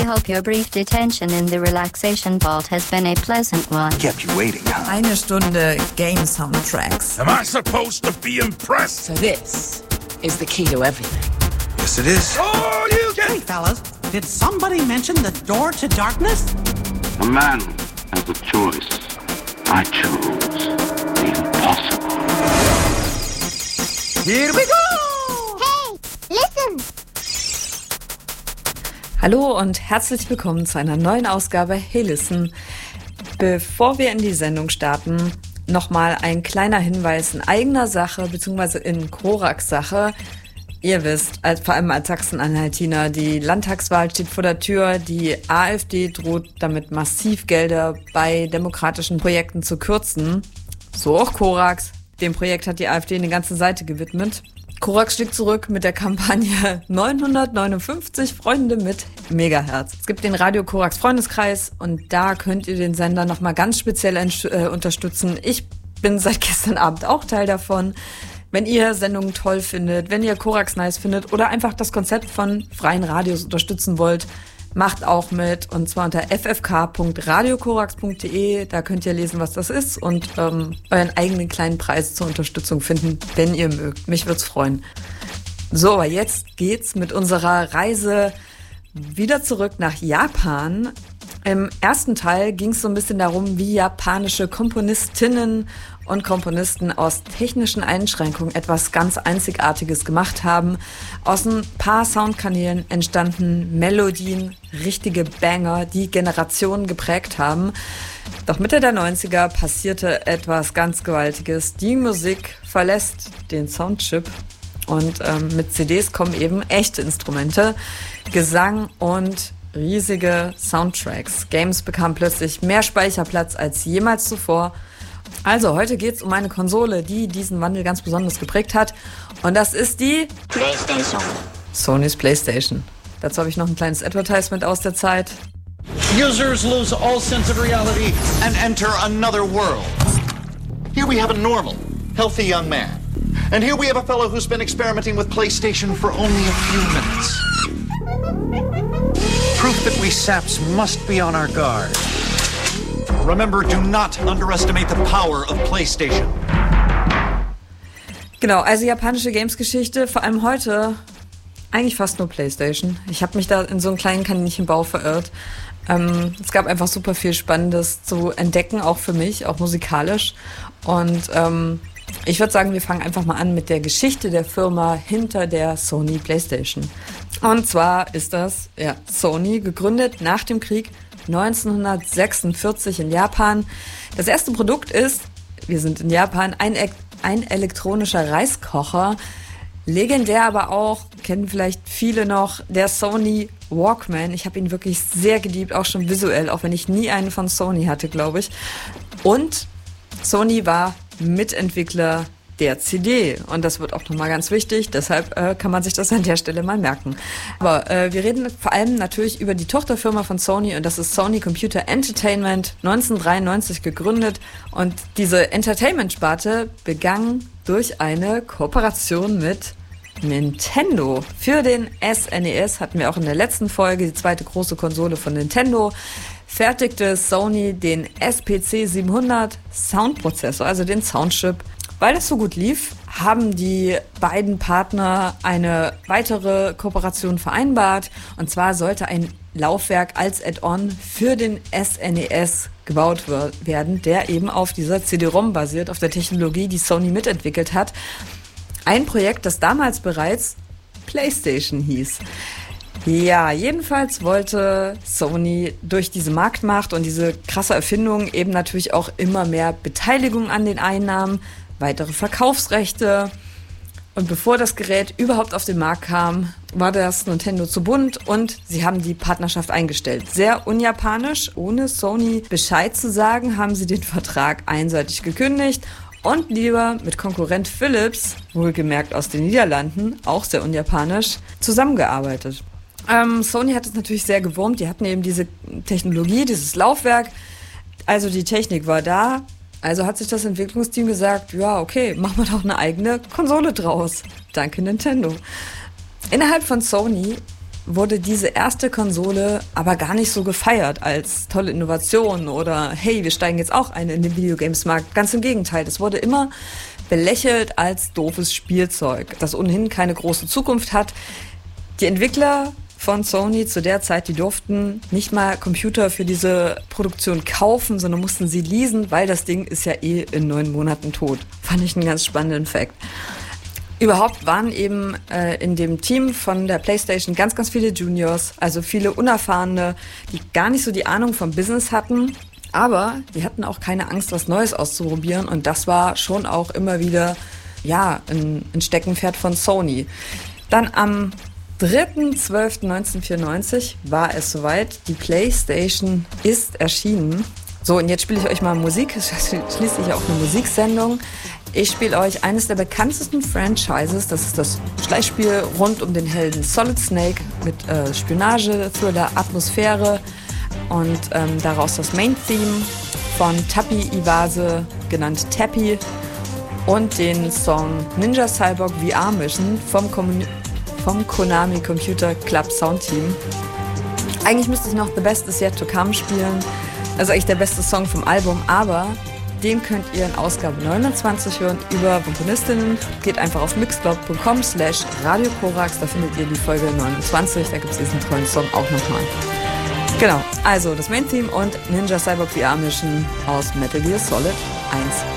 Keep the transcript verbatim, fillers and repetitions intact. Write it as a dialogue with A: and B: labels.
A: hope your brief detention in the relaxation vault has been a pleasant one.
B: Kept you waiting, huh?
C: Eine Stunde Game Soundtracks.
D: Am I supposed to be impressed?
E: So this is the key to everything.
B: Yes, it is.
D: Oh, you can...
F: Hey, fellas, did somebody mention the door to darkness?
G: A man has a choice. I choose the impossible.
F: Here we go!
H: Hey, listen!
C: Hallo und herzlich willkommen zu einer neuen Ausgabe Hey Listen. Bevor wir in die Sendung starten, nochmal ein kleiner Hinweis in eigener Sache, beziehungsweise in Koraks Sache. Ihr wisst, als, vor allem als Sachsen-Anhaltiner, die Landtagswahl steht vor der Tür, die AfD droht damit massiv Gelder bei demokratischen Projekten zu kürzen. So auch Koraks. Dem Projekt hat die AfD eine ganze Seite gewidmet. Korax schlägt zurück mit der Kampagne neunhundertneunundfünfzig Freunde mit Megahertz. Es gibt den Radio Korax Freundeskreis und da könnt ihr den Sender nochmal ganz speziell äh, unterstützen. Ich bin seit gestern Abend auch Teil davon. Wenn ihr Sendungen toll findet, wenn ihr Korax nice findet oder einfach das Konzept von freien Radios unterstützen wollt, macht auch mit, und zwar unter f f k punkt radio korax punkt d e. Da könnt ihr lesen, was das ist und ähm, euren eigenen kleinen Preis zur Unterstützung finden, wenn ihr mögt. Mich würd's freuen. So, aber jetzt geht's mit unserer Reise wieder zurück nach Japan. Im ersten Teil ging es so ein bisschen darum, wie japanische Komponistinnen und Komponisten aus technischen Einschränkungen etwas ganz Einzigartiges gemacht haben. Aus ein paar Soundkanälen entstanden Melodien, richtige Banger, die Generationen geprägt haben. Doch Mitte der neunziger passierte etwas ganz Gewaltiges. Die Musik verlässt den Soundchip und ähm, mit C Ds kommen eben echte Instrumente, Gesang und riesige Soundtracks. Games bekamen plötzlich mehr Speicherplatz als jemals zuvor. Also, heute geht's um eine Konsole, die diesen Wandel ganz besonders geprägt hat. Und das ist die
H: PlayStation.
C: Sony's PlayStation. Dazu habe ich noch ein kleines Advertisement aus der Zeit.
I: Users lose all sense of reality and enter another world. Here we have a normal, healthy young man. And here we have a fellow who's been experimenting with PlayStation for only a few minutes. Proof that we saps must be on our guard. Remember, do not underestimate the power of PlayStation.
C: Genau, also japanische Games-Geschichte, vor allem heute, eigentlich fast nur PlayStation. Ich habe mich da in so einen kleinen Kaninchenbau verirrt. Ähm, es gab einfach super viel Spannendes zu entdecken, auch für mich, auch musikalisch. Und ähm, ich würde sagen, wir fangen einfach mal an mit der Geschichte der Firma hinter der Sony PlayStation. Und zwar ist das ja Sony, gegründet nach dem Krieg neunzehnhundertsechsundvierzig in Japan. Das erste Produkt ist, wir sind in Japan, ein, ein elektronischer Reiskocher. Legendär aber auch, kennen vielleicht viele noch, der Sony Walkman. Ich habe ihn wirklich sehr geliebt, auch schon visuell, auch wenn ich nie einen von Sony hatte, glaube ich. Und Sony war Mitentwickler der C D. Und das wird auch nochmal ganz wichtig, deshalb äh, kann man sich das an der Stelle mal merken. Aber äh, wir reden vor allem natürlich über die Tochterfirma von Sony und das ist Sony Computer Entertainment, neunzehnhundertdreiundneunzig gegründet. Und diese Entertainment-Sparte begann durch eine Kooperation mit Nintendo. Für den S N E S hatten wir auch in der letzten Folge die zweite große Konsole von Nintendo. Fertigte Sony den S P C siebenhundert Soundprozessor, also den Soundchip. Weil das so gut lief, haben die beiden Partner eine weitere Kooperation vereinbart. Und zwar sollte ein Laufwerk als Add-on für den S N E S gebaut werden, der eben auf dieser C D-ROM basiert, auf der Technologie, die Sony mitentwickelt hat. Ein Projekt, das damals bereits PlayStation hieß. Ja, jedenfalls wollte Sony durch diese Marktmacht und diese krasse Erfindung eben natürlich auch immer mehr Beteiligung an den Einnahmen, weitere Verkaufsrechte. Und bevor das Gerät überhaupt auf den Markt kam, war das Nintendo zu bunt und sie haben die Partnerschaft eingestellt. Sehr unjapanisch, ohne Sony Bescheid zu sagen, haben sie den Vertrag einseitig gekündigt und lieber mit Konkurrent Philips, wohlgemerkt aus den Niederlanden, auch sehr unjapanisch, zusammengearbeitet. Ähm, Sony hat es natürlich sehr gewurmt, die hatten eben diese Technologie, dieses Laufwerk, also die Technik war da. Also hat sich das Entwicklungsteam gesagt, ja, okay, machen wir doch eine eigene Konsole draus. Danke Nintendo. Innerhalb von Sony wurde diese erste Konsole aber gar nicht so gefeiert als tolle Innovation oder hey, wir steigen jetzt auch ein in den Videogames-Markt. Ganz im Gegenteil, das wurde immer belächelt als doofes Spielzeug, das ohnehin keine große Zukunft hat. Die Entwickler von Sony zu der Zeit, die durften nicht mal Computer für diese Produktion kaufen, sondern mussten sie leasen, weil das Ding ist ja eh in neun Monaten tot. Fand ich einen ganz spannenden Fact. Überhaupt waren eben äh, in dem Team von der PlayStation ganz, ganz viele Juniors, also viele Unerfahrene, die gar nicht so die Ahnung vom Business hatten, aber die hatten auch keine Angst, was Neues auszuprobieren und das war schon auch immer wieder, ja, ein, ein Steckenpferd von Sony. Dann am dritter zwölfter neunzehnhundertvierundneunzig war es soweit, die PlayStation ist erschienen. So, und jetzt spiele ich euch mal Musik, es ist schließlich auch eine Musiksendung. Ich spiele euch eines der bekanntesten Franchises, das ist das Schleichspiel rund um den Helden Solid Snake mit äh, Spionage, Thriller, Atmosphäre und ähm, daraus das Main-Theme von Tappy Iwase, genannt Tappy, und den Song Ninja Cyborg V R Mission vom, Kommun- vom Konami Computer Club Soundteam. Eigentlich müsste ich noch The Best Is Yet To Come spielen, also eigentlich der beste Song vom Album, aber den könnt ihr in Ausgabe neunundzwanzig hören über Komponistinnen. Geht einfach auf mixcloud punkt com slash Radio Korax, da findet ihr die Folge neunundzwanzig, da gibt es diesen tollen Song auch nochmal. Genau, also das Main-Theme und Ninja Cyborg V R Mission aus Metal Gear Solid eins.